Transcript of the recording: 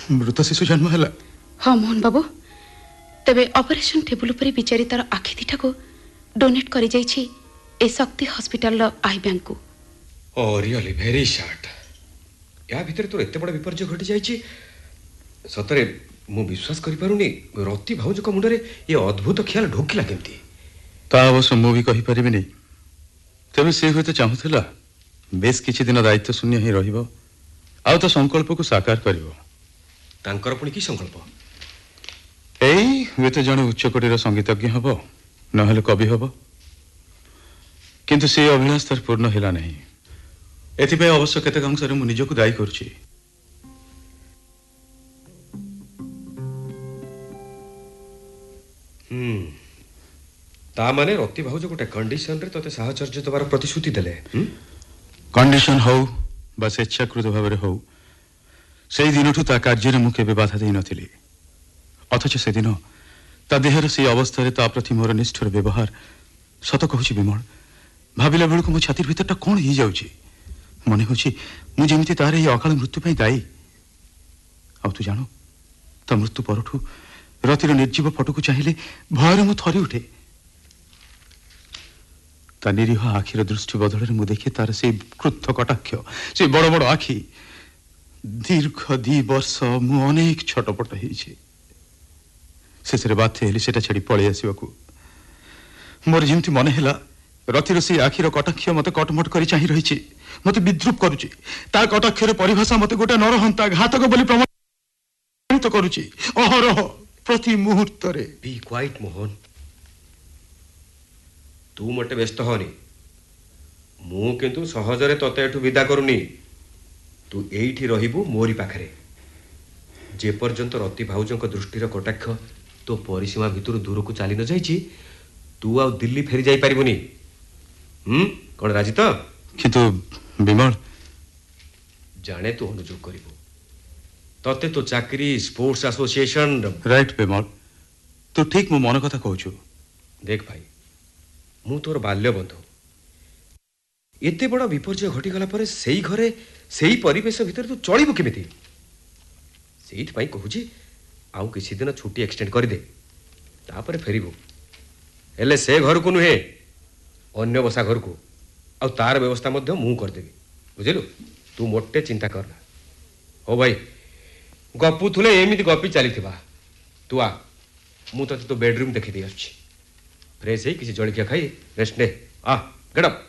मृत शिशु जन्म है? हाँ मोहन बाबू, तेबे ऑपरेशन टेबल पर बिचारी तार आखि दिटा को डोनेट करी जाइछि ए शक्ति हॉस्पिटल आई बैंक को। Oh really very sad. या भितर तो एते बड़ विपर्य घटी जाइछि सतरे मु विश्वास करि पारुनी रति भाउज को मुंडरे ये अद्भुत ख्याल ढोकिला केमती। ता अवश्य मु भी कहि परिबिनी। तबे से होते चाहुथिला बेस किछि दिन दायित्व शून्य ही रहिबो आ तो संकल्प को साकार करिवो। तांकर पुनी की संकल्प? एई वे तो जने उच्च कोटीर संगीतज्ञ हबो नहले कवि हबो, किंतु से अभिलाष तार पूर्ण हिला नहीं। एथिपे अवश्य केते अंशरे मु निजको दायी करछि। ता माने रति भाउज गोटे कंडीशन रे तते साहचर्य दबार प्रतिश्रुति देले। कंडीशन हो बा स्वेच्छाकृत भाव हो से दिनठू ता कार्य मु केबे बाधा दे नथिली। अथच से दिन ता देहर से अवस्था ता प्रति मोर निष्ठुर व्यवहार सत कहूछि विमल भाबिला बेलको मो छातिर भीतरटा कोन ही जाउछि। मने होछि मु जेमिति तार ए अकाल मृत्यु पई दायी। आ तू जानो ता मृत्यु परठू रतिर निर्जीव फटो को चाहिए भयर मु थरी उठे। ता निरीह आखिर दृष्टि बदल मु देखे तार से क्रुद्ध कटाक्ष से बड़ बड़ आखि। दीर्घ 2 वर्ष मु अनेक छटपट होइछि। शेषरे बाध्य हेली सेटा छाड़ी पळै आसीबाकू। मोर जेमति मन हैला रतिर से आखिर कटाक्ष मते कटमट करी चाहि रहिछि, मते विद्रूप करूछि। ता कटाक्षर परिभाषा मते गोटे नरहंता घातक बोली प्रमाणित करूछि अहरह प्रति मुहूर्त रे। बी क्वाइट मोहन, तू मटे व्यस्त होनी। मु किंतु सहजरे तते एठु विदा करूनी। तू एठी रहिबु मोरी पाखरे जे पर्यंत रति भाउजंक दृष्टिर कटाक्ष तो परिसीमा भितर दूर को चली न जाइछि तू आ दिल्ली फेरी जाई परिबुनी। कोन राजी तो? किंतु विमल जाने तू अनुजोग करिबु तते तो चाकरी स्पोर्ट्स एसोसिएशन। राइट विमल, तू ठीक मो मन कथा कहूछु। देख भाई मु तोर बाल्य बंधु। एते बड़ा विपर्य घटी गला पर सेई घरे सेई परिवेश भितर तू चलिबु केमिति? सेइठ पई कहूची आउ किछि दिन छुट्टी एक्सटेंड कर दे तापर फेरिबु। हेले से घर को नुहे अन्य बसा घर को आ तार व्यवस्था मध्य मु कर देबी। बुझिलु? तू मोटे चिंता करना। हो भाई गपु थुले एमिति गपी चलीथिबा। तू आ मु तते तो बेडरूम देखि दे आछि। फ्रेश है किसी जलखिया खाई रेस्ट ने। आ गेट अप।